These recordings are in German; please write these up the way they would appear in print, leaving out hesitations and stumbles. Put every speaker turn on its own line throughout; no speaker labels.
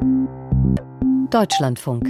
Deutschlandfunk.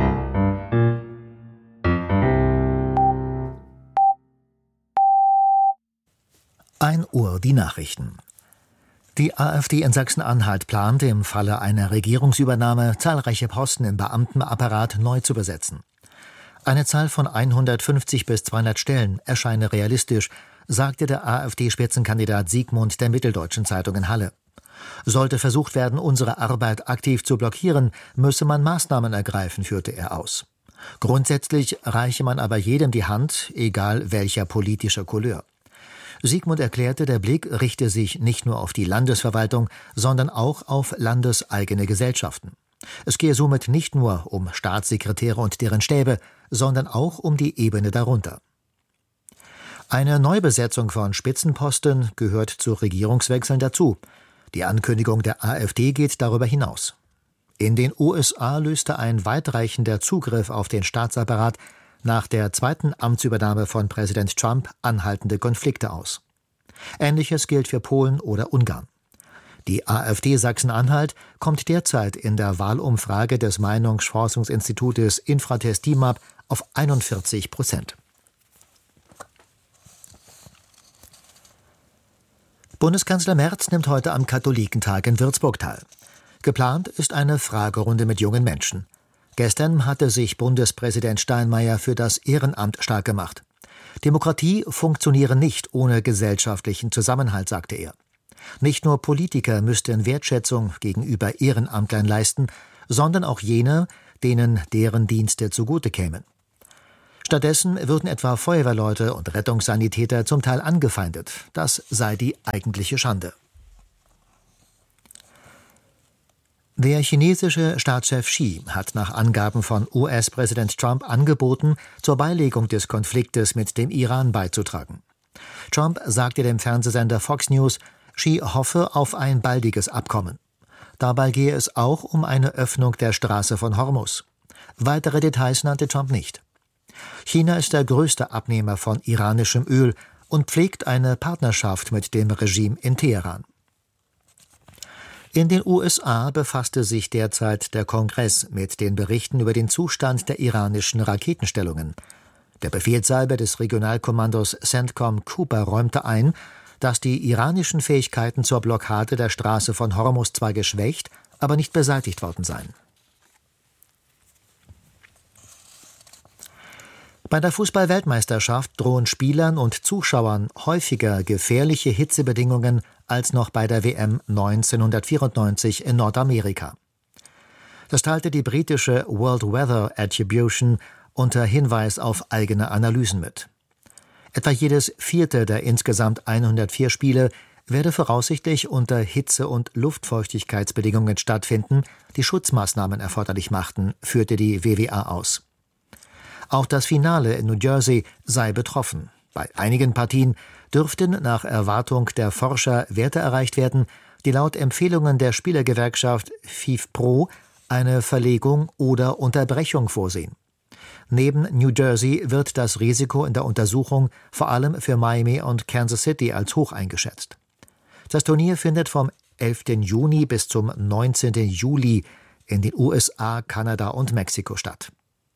Uhr die Nachrichten. Die AfD in Sachsen-Anhalt plant, im Falle einer Regierungsübernahme zahlreiche Posten im Beamtenapparat neu zu besetzen. Eine Zahl von 150 bis 200 Stellen erscheine realistisch, sagte der AfD-Spitzenkandidat Siegmund der Mitteldeutschen Zeitung in Halle. Sollte versucht werden, unsere Arbeit aktiv zu blockieren, müsse man Maßnahmen ergreifen, führte er aus. Grundsätzlich reiche man aber jedem die Hand, egal welcher politischer Couleur. Siegmund erklärte, der Blick richte sich nicht nur auf die Landesverwaltung, sondern auch auf landeseigene Gesellschaften. Es gehe somit nicht nur um Staatssekretäre und deren Stäbe, sondern auch um die Ebene darunter. Eine Neubesetzung von Spitzenposten gehört zu Regierungswechseln dazu. Die Ankündigung der AfD geht darüber hinaus. In den USA löste ein weitreichender Zugriff auf den Staatsapparat nach der zweiten Amtsübernahme von Präsident Trump anhaltende Konflikte aus. Ähnliches gilt für Polen oder Ungarn. Die AfD Sachsen-Anhalt kommt derzeit in der Wahlumfrage des Meinungsforschungsinstitutes Infratest DIMAP auf 41%. Bundeskanzler Merz nimmt heute am Katholikentag in Würzburg teil. Geplant ist eine Fragerunde mit jungen Menschen. Gestern hatte sich Bundespräsident Steinmeier für das Ehrenamt stark gemacht. Demokratie funktioniere nicht ohne gesellschaftlichen Zusammenhalt, sagte er. Nicht nur Politiker müssten Wertschätzung gegenüber Ehrenamtlern leisten, sondern auch jene, denen deren Dienste zugute kämen. Stattdessen würden etwa Feuerwehrleute und Rettungssanitäter zum Teil angefeindet. Das sei die eigentliche Schande. Der chinesische Staatschef Xi hat nach Angaben von US-Präsident Trump angeboten, zur Beilegung des Konfliktes mit dem Iran beizutragen. Trump sagte dem Fernsehsender Fox News, Xi hoffe auf ein baldiges Abkommen. Dabei gehe es auch um eine Öffnung der Straße von Hormuz. Weitere Details nannte Trump nicht. China ist der größte Abnehmer von iranischem Öl und pflegt eine Partnerschaft mit dem Regime in Teheran. In den USA befasste sich derzeit der Kongress mit den Berichten über den Zustand der iranischen Raketenstellungen. Der Befehlshaber des Regionalkommandos CENTCOM Cooper räumte ein, dass die iranischen Fähigkeiten zur Blockade der Straße von Hormuz zwar geschwächt, aber nicht beseitigt worden seien. Bei der Fußball-Weltmeisterschaft drohen Spielern und Zuschauern häufiger gefährliche Hitzebedingungen als noch bei der WM 1994 in Nordamerika. Das teilte die britische World Weather Attribution unter Hinweis auf eigene Analysen mit. Etwa jedes vierte der insgesamt 104 Spiele werde voraussichtlich unter Hitze- und Luftfeuchtigkeitsbedingungen stattfinden, die Schutzmaßnahmen erforderlich machten, führte die WWA aus. Auch das Finale in New Jersey sei betroffen. Bei einigen Partien dürften nach Erwartung der Forscher Werte erreicht werden, die laut Empfehlungen der Spielergewerkschaft FIFPro eine Verlegung oder Unterbrechung vorsehen. Neben New Jersey wird das Risiko in der Untersuchung vor allem für Miami und Kansas City als hoch eingeschätzt. Das Turnier findet vom 11. Juni bis zum 19. Juli in den USA, Kanada und Mexiko statt.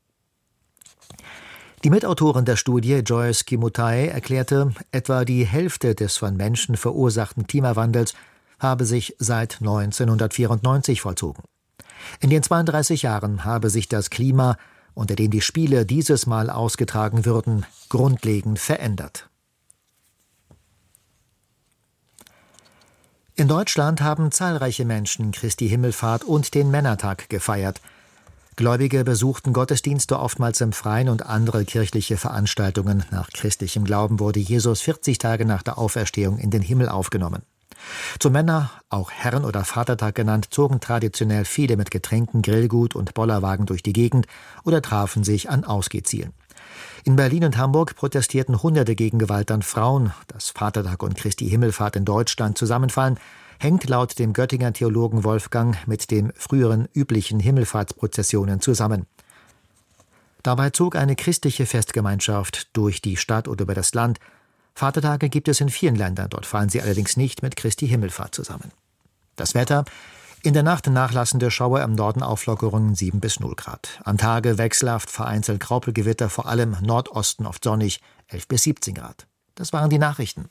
Die Mitautorin der Studie, Joyce Kimutai, erklärte, etwa die Hälfte des von Menschen verursachten Klimawandels habe sich seit 1994 vollzogen. In den 32 Jahren habe sich das Klima, unter dem die Spiele dieses Mal ausgetragen würden, grundlegend verändert. In Deutschland haben zahlreiche Menschen Christi Himmelfahrt und den Männertag gefeiert. Gläubige besuchten Gottesdienste oftmals im Freien und andere kirchliche Veranstaltungen. Nach christlichem Glauben wurde Jesus 40 Tage nach der Auferstehung in den Himmel aufgenommen. Zum Männer, auch Herren- oder Vatertag genannt, zogen traditionell viele mit Getränken, Grillgut und Bollerwagen durch die Gegend oder trafen sich an Ausgehzielen. In Berlin und Hamburg protestierten Hunderte gegen Gewalt an Frauen. Dass Vatertag und Christi Himmelfahrt in Deutschland zusammenfallen, hängt laut dem Göttinger Theologen Wolfgang mit den früheren üblichen Himmelfahrtsprozessionen zusammen. Dabei zog eine christliche Festgemeinschaft durch die Stadt oder über das Land. Vatertage gibt es in vielen Ländern, dort fallen sie allerdings nicht mit Christi Himmelfahrt zusammen. Das Wetter: In der Nacht nachlassende Schauer, im Norden Auflockerungen 7 bis 0 Grad. An Tage wechselhaft, vereinzelt Graupelgewitter, vor allem Nordosten oft sonnig, 11 bis 17 Grad. Das waren die Nachrichten.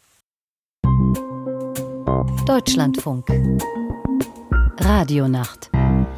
Deutschlandfunk. Radionacht.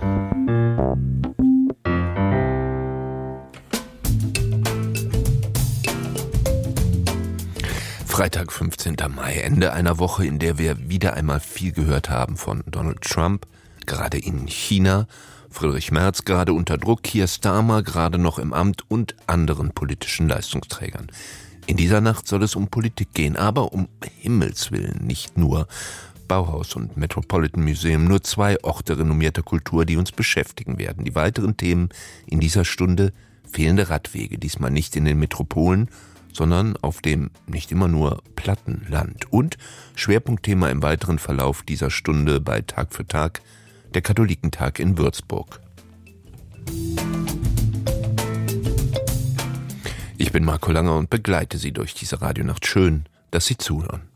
Freitag, 15. Mai, Ende einer Woche, in der wir wieder einmal viel gehört haben von Donald Trump, gerade in China, Friedrich Merz gerade unter Druck, Keir Starmer gerade noch im Amt und anderen politischen Leistungsträgern. In dieser Nacht soll es um Politik gehen, aber um Himmels Willen nicht nur. Bauhaus und Metropolitan Museum, nur 2 Orte renommierter Kultur, die uns beschäftigen werden. Die weiteren Themen in dieser Stunde: fehlende Radwege, diesmal nicht in den Metropolen, sondern auf dem nicht immer nur platten Land. Und Schwerpunktthema im weiteren Verlauf dieser Stunde bei Tag für Tag, der Katholikentag in Würzburg. Ich bin Marco Langer und begleite Sie durch diese Radionacht. Schön, dass Sie zuhören.